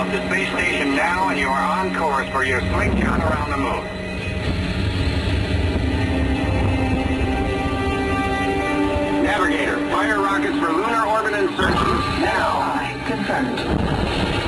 above the space station now, and you are on course for your slingshot around the moon. Navigator, fire rockets for lunar orbit insertion now. Confirmed.